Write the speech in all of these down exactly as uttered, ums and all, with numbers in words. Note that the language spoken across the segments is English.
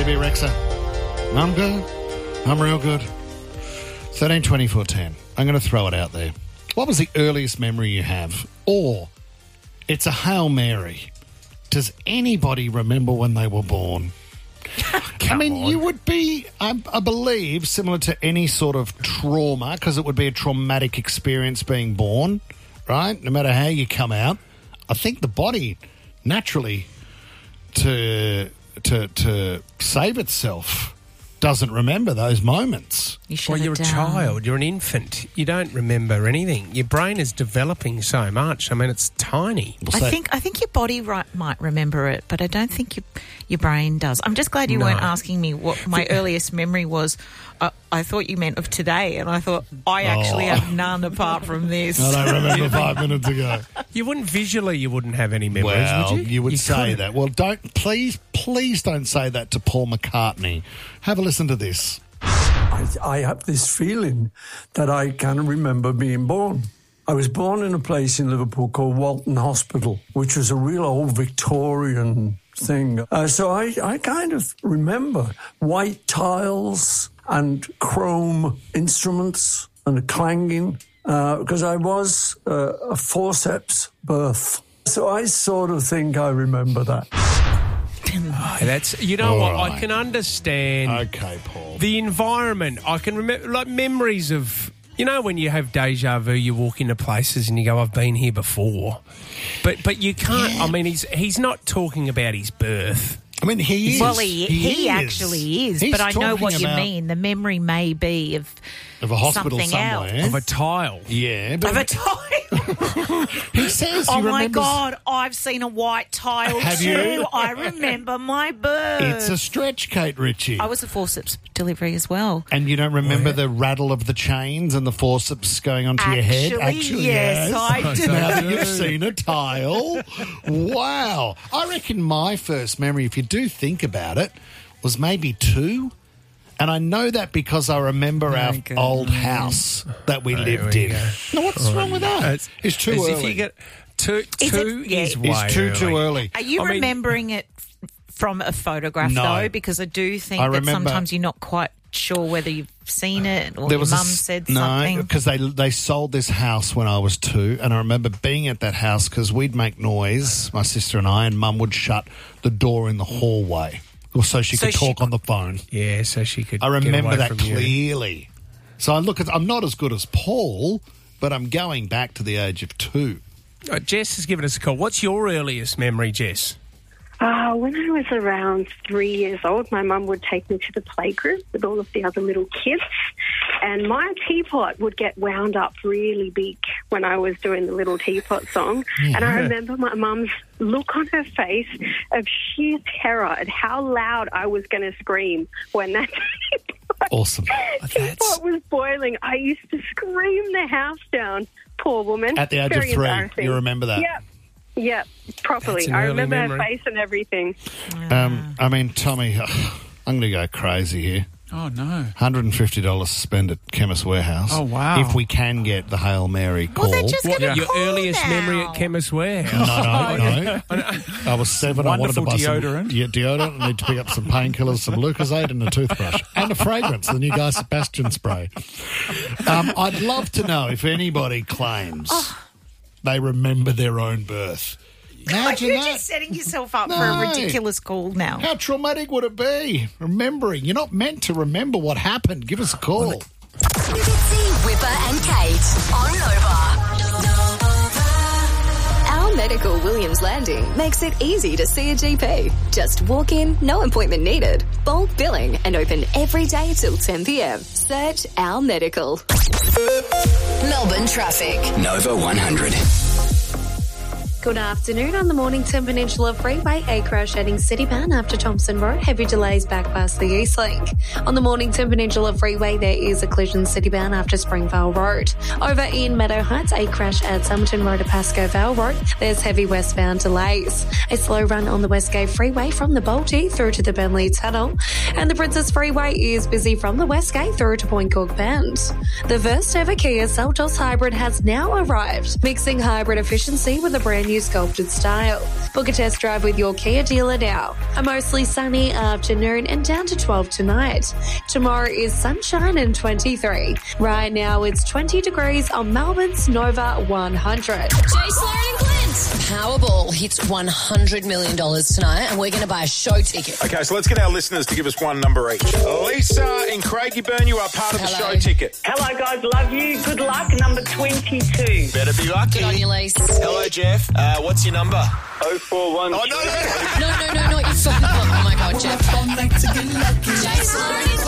B Rexa. I'm good. I'm real good. thirteen twenty-four ten. I'm going to throw it out there. What was the earliest memory you have? Or it's a Hail Mary. Does anybody remember when they were born? I mean, on. you would be, I, I believe, similar to any sort of trauma, because it would be a traumatic experience being born, right? No matter how you come out. I think the body naturally, to to to save itself, doesn't remember those moments. You should Well, have you're a done. child. You're an infant. You don't remember anything. Your brain is developing so much. I mean, it's tiny. We'll I say- think I think your body right, might remember it, but I don't think your your brain does. I'm just glad you No. weren't asking me what my earliest memory was. Uh, I thought you meant of today, and I thought I actually Oh. have none apart from this. I don't remember five minutes ago. You wouldn't visually. You wouldn't have any memories, Well, would you? would say couldn't. that. Well, don't please, please don't say that to Paul McCartney. Have a listen to this. I, I have this feeling that I can remember being born. I was born in a place in Liverpool called Walton Hospital, which was a real old Victorian thing. Uh, so I, I kind of remember white tiles and chrome instruments and a clanging, uh, because I was uh, a forceps birth. So I sort of think I remember that. Oh, that's you know All what right. I can understand. Okay, Paul. The environment, I can remember, like memories of, you know, when you have deja vu, you walk into places and you go, I've been here before. But but you can't, I mean, he's he's not talking about his birth. I mean, he is. Well, he, he, is. actually is, He's but I know talking what you about- mean. The memory may be of, Of a hospital something somewhere. else. Of a tile. Yeah, but of a tile. he says he Oh, my remembers- God, I've seen a white tile Have too. you? I remember my birth. It's a stretch, Kate Ritchie. I was a forceps delivery as well. And you don't remember the rattle of the chains and the forceps going onto your head? Actually, yes, I do. Now that you've seen a tile. Wow. I reckon my first memory, if you do think about it, was maybe two. And I know that because I remember our Okay. old house that we Oh, lived here we in. go. Now, what's wrong with that? It's, It's too as early. If you get two, Is two it- yeah. is It's way It's too, early. too early. Are you I mean- remembering it f- from a photograph, No. though? Because I do think I that remember- sometimes you're not quite sure whether you've seen it or There your was a mum s- said no, something. because they they sold this house when I was two, and I remember being at that house because we'd make noise, my sister and I, and Mum would shut the door in the hallway, so she So could she- talk on the phone. Yeah, so she could I get remember away that from you. clearly. So I look at, I'm not as good as Paul, but I'm going back to the age of two. Uh, Jess has given us a call. What's your earliest memory, Jess? Uh, when I was around three years old, my mum would take me to the playgroup with all of the other little kids, and my teapot would get wound up really big when I was doing the little teapot song. And I remember my mum's look on her face of sheer terror at how loud I was going to scream when that teapot, Awesome. teapot was boiling. I used to scream the house down, poor woman. At the age Very of three, embarrassing. you remember that? Yep. Yep, properly. That's an I early remember memory. her face and everything. Um, I mean, Tommy, I'm going to go crazy here. Oh, no. one hundred fifty dollars to spend at Chemist Warehouse. Oh, wow. If we can get the Hail Mary call. Well, they're just What, going to your call earliest now. memory at Chemist Warehouse? No, no, no. I was seven. I wanted to Wonderful buy deodorant. some yeah, deodorant. I need to pick up some painkillers, some Lucozade, and a toothbrush, and a fragrance, the new Guy Sebastian spray. Um, I'd love to know if anybody claims they remember their own birth. Imagine You're that. just setting yourself up for No. a ridiculous call now. How traumatic would it be? Remembering. You're not meant to remember what happened. Give us a call. Fitzy, Whipper and Kate on Nova. Our Medical Williams Landing makes it easy to see a G P. Just walk in, no appointment needed. Bulk billing and open every day till ten p.m. Search Our Medical. Melbourne traffic. Nova one hundred. Good afternoon. On the Mornington Peninsula Freeway, a crash heading Citypan after Thompson Road. Heavy delays back past the East Link. On the Mornington Peninsula Freeway, there is a collision Citypan after Springvale Road. Over in Meadow Heights, a crash at Somerton Road to Pascoe Vale Road. There's heavy westbound delays. A slow run on the Westgate Freeway from the Balti through to the Bentley Tunnel. And the Princess Freeway is busy from the Westgate through to Point Cook Bend. The first ever Kia Seltos Hybrid has now arrived, mixing hybrid efficiency with a brand new new sculpted style. Book a test drive with your Kia dealer now. A mostly sunny afternoon and down to twelve tonight. Tomorrow is sunshine and twenty-three. Right now it's twenty degrees on Melbourne's Nova one hundred. Jace, Lauren and Clint. Powerball hits one hundred million dollars tonight and we're going to buy a show ticket. Okay, so let's get our listeners to give us one number each. Lisa in Craigieburn, you are part of Hello. the show ticket. Hello, guys. Love you. Good luck. Number twenty-two. Better be lucky. Good on you, Lise. Hello, Jeff. Uh, what's your number? oh four one. Oh, no, no. No, no, no, not your phone. Oh, my God, Jeff. Jace, Lauren and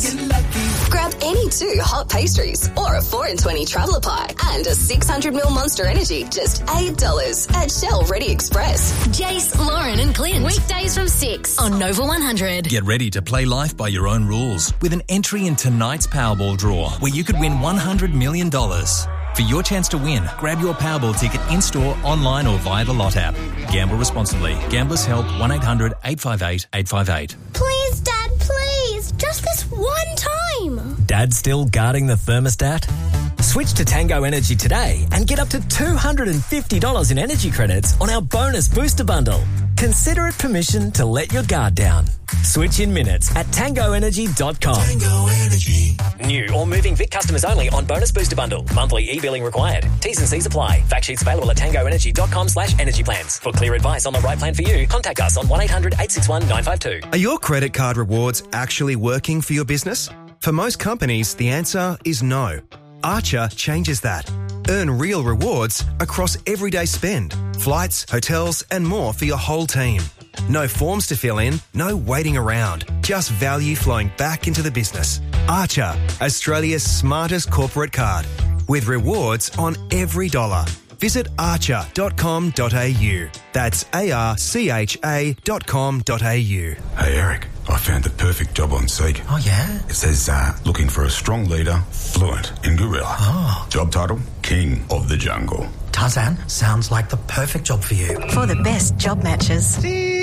Clint. Grab any two hot pastries or a four in twenty traveller pie and a six hundred ml Monster Energy, just eight dollars at Shell Ready Express. Jace, Lauren and Clint. Weekdays from six on Nova one hundred. Get ready to play life by your own rules with an entry in tonight's Powerball draw where you could win one hundred million dollars. For your chance to win, grab your Powerball ticket in-store, online or via the Lot app. Gamble responsibly. Gamblers Help one eight hundred eight five eight eight five eight. Please, Dad, please. Just this one time. Dad still guarding the thermostat? Switch to Tango Energy today and get up to two hundred fifty dollars in energy credits on our bonus booster bundle. Consider it permission to let your guard down. Switch in minutes at tango energy dot com. Tango Energy. New or moving Vic customers only on bonus booster bundle. Monthly e-billing required. T's and C's apply. Fact sheets available at tango energy dot com slash energy plans. For clear advice on the right plan for you, contact us on one eight hundred eight six one nine five two. Are your credit card rewards actually working for your business? For most companies, the answer is no. Archer changes that. Earn real rewards across everyday spend, flights, hotels, and more for your whole team. No forms to fill in, no waiting around, just value flowing back into the business. Archer, Australia's smartest corporate card, with rewards on every dollar. Visit archer dot com dot a u. That's A R C H A dot com dot a u. Hey, Eric, I found the perfect job on Seek. Oh, yeah? It says, uh, looking for a strong leader, fluent in gorilla. Oh. Job title, King of the Jungle. Tarzan, sounds like the perfect job for you. For the best job matches.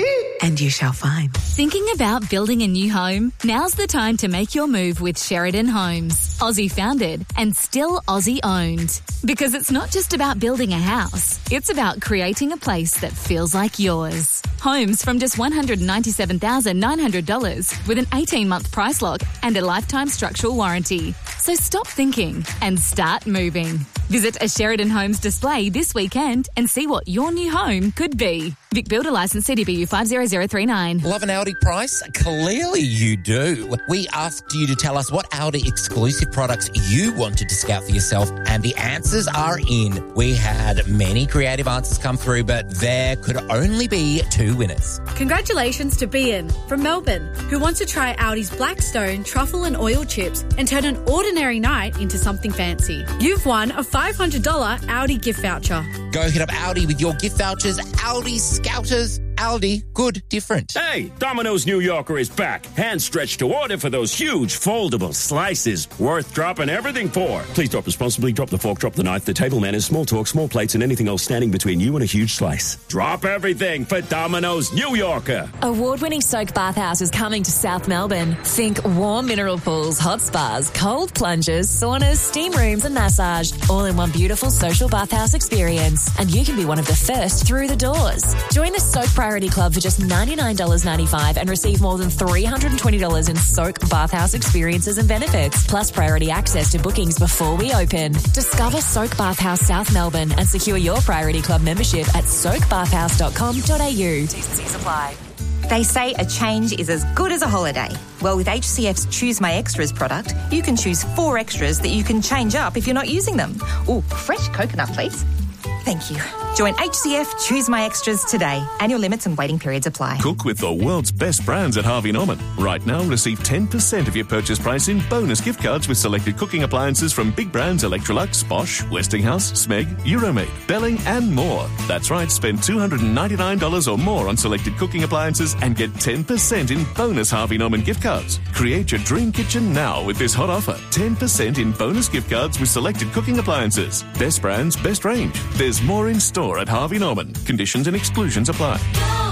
And you shall find. Thinking about building a new home? Now's the time to make your move with Sheridan Homes. Aussie founded and still Aussie owned. Because it's not just about building a house, it's about creating a place that feels like yours. Homes from just one hundred ninety-seven thousand nine hundred dollars with an eighteen-month price lock and a lifetime structural warranty. So stop thinking and start moving. Visit a Sheridan Homes display this weekend and see what your new home could be. Vic Builder Licence C D B U five zero zero three nine. Love an Audi price? Clearly you do. We asked you to tell us what Audi exclusive products you wanted to scout for yourself, and the answers are in. We had many creative answers come through, but there could only be two winners. Congratulations to Bian from Melbourne, who wants to try Audi's Blackstone truffle and oil chips and turn an ordinary night into something fancy. You've won a five hundred dollars Audi gift voucher. Go hit up Audi with your gift vouchers. Audi Scouters. Aldi, good, different. Hey, Domino's New Yorker is back. Hand stretched to order for those huge foldable slices. Worth dropping everything for. Please drop responsibly. Drop the fork, drop the knife, the table manners, small talk, small plates, and anything else standing between you and a huge slice. Drop everything for Domino's New Yorker. Award-winning Soak Bathhouse is coming to South Melbourne. Think warm mineral pools, hot spas, cold plunges, saunas, steam rooms and massage, all in one beautiful social bathhouse experience. And you can be one of the first through the doors. Join the Soak Priority Club for just ninety-nine dollars ninety-five and receive more than three hundred twenty dollars in Soak Bathhouse experiences and benefits, plus priority access to bookings before we open. Discover Soak Bathhouse South Melbourne and secure your Priority Club membership at soak bathhouse dot com dot a u. T's and C's apply. They say a change is as good as a holiday. Well, with H C F's Choose My Extras product, you can choose four extras that you can change up if you're not using them. Ooh, fresh coconut, please. Thank you. Join H C F Choose My Extras today. Annual limits and waiting periods apply. Cook with the world's best brands at Harvey Norman. Right now, receive ten percent of your purchase price in bonus gift cards with selected cooking appliances from big brands Electrolux, Bosch, Westinghouse, Smeg, Euromade, Belling and more. That's right, spend two hundred ninety-nine dollars or more on selected cooking appliances and get ten percent in bonus Harvey Norman gift cards. Create your dream kitchen now with this hot offer. ten percent in bonus gift cards with selected cooking appliances. Best brands, best range. There's more in store at Harvey Norman. Conditions and exclusions apply.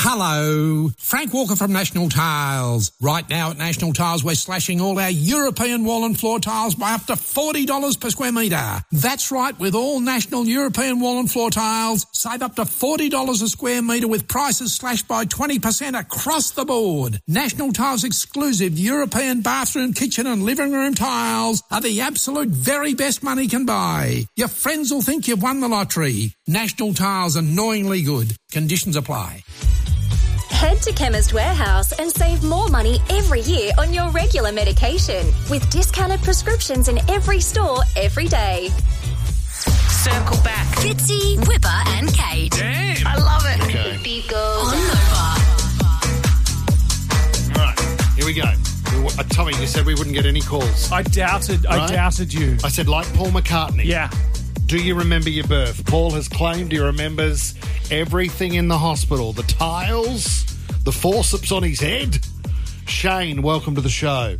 Hello, Frank Walker from National Tiles. Right now at National Tiles, we're slashing all our European wall and floor tiles by up to forty dollars per square metre. That's right, with all National European wall and floor tiles, save up to forty dollars a square metre with prices slashed by twenty percent across the board. National Tiles exclusive European bathroom, kitchen and living room tiles are the absolute very best money can buy. Your friends will think you've won the lottery. National Tiles, annoyingly good. Conditions apply. Head to Chemist Warehouse and save more money every year on your regular medication with discounted prescriptions in every store every day. Circle back. Fitzy, Whipper and Kate. Damn. I love it. Okay. Beagle. On Nova. All right, here we go. Uh, Tommy, you said we wouldn't get any calls. I doubted. I Right? doubted you. I said, like Paul McCartney. Yeah. Do you remember your birth? Paul has claimed he remembers everything in the hospital. The tiles, the forceps on his head. Shane, welcome to the show.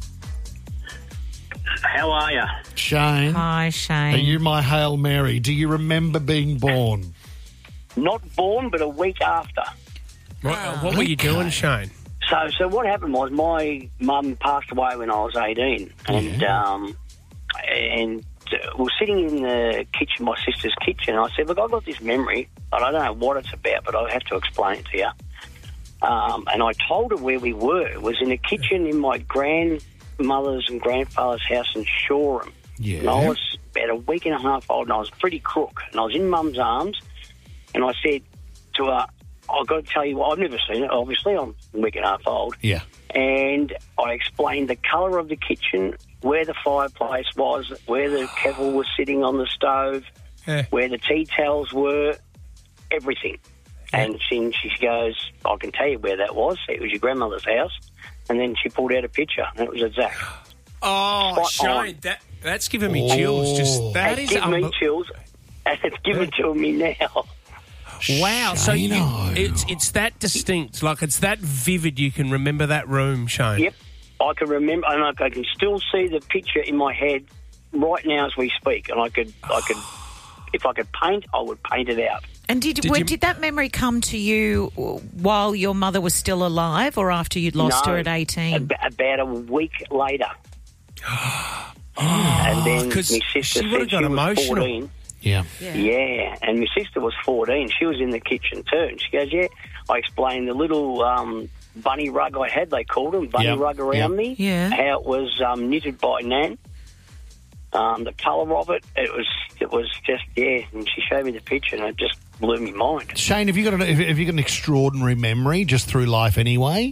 How are you? Shane. Hi, Shane. Are you my Hail Mary? Do you remember being born? Not born, but a week after. What, uh, what were you doing, Shane? So, so what happened was my mum passed away when I was eighteen, and um, and uh, we were sitting in the kitchen, my sister's kitchen. And I said, "Look, I've got this memory, but I don't know what it's about, but I have to explain it to you." Um, and I told her where we were. It was in the kitchen in my grandmother's and grandfather's house in Shoreham. Yeah. And I was about a week and a half old, and I was pretty crook, and I was in Mum's arms, and I said to her, I've got to tell you what, I've never seen it, obviously, I'm a week and a half old. Yeah. And I explained the colour of the kitchen, where the fireplace was, where the kettle was sitting on the stove, Yeah. where the tea towels were, everything. And she, she goes, I can tell you where that was. It was your grandmother's house. And then she pulled out a picture, and it was a Zach. Oh, Spot on. Shane, that, that's giving me chills. Just That It's is given me unbe- chills, and it's given to me now. Wow, so you, it's it's that distinct, like it's that vivid. You can remember that room, Shane. Yep, I can remember, and I can still see the picture in my head right now as we speak. And I could, I could, if I could paint, I would paint it out. And did Did when, you- did that memory come to you while your mother was still alive, or after you'd lost No, her at eighteen? ab- about a week later. Oh, and then my 'cause sister she said would've she got was emotional. fourteen. Yeah. yeah. Yeah, and my sister was fourteen. She was in the kitchen too. And she goes, yeah. I explained the little um, bunny rug I had, they called them, bunny Yep, rug around yep. me. Yeah. How it was um, knitted by Nan. Um, the colour of it, it was it was just, yeah. And she showed me the picture and it just blew my mind. Shane, have you got an, have you got an extraordinary memory just through life anyway?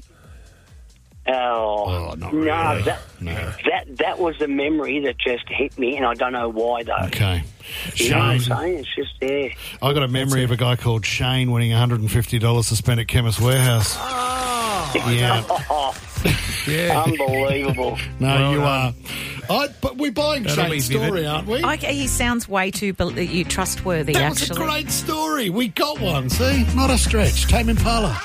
Oh, not no, really. that, that that was the memory that just hit me, and I don't know why though. Okay. You know what I'm Shane. saying? It's just there. I got a memory of a guy called Shane winning one hundred fifty dollars to spend at Chemist Warehouse. Oh, Yeah. yeah. Unbelievable. No, Well you done. are. I, but we're buying That'll Shane's be vivid. story, aren't we? Okay, he sounds way too bel- you trustworthy. That actually, was a great story. We got one. See, not a stretch. Tame Impala.